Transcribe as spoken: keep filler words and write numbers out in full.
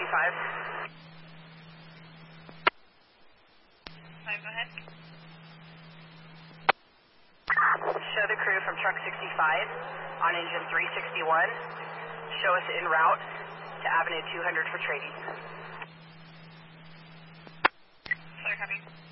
sixty-five. Sorry, go ahead. Show the crew from truck sixty-five on engine three sixty-one. Show us en route to Avenue two hundred for trading. Sorry, copy.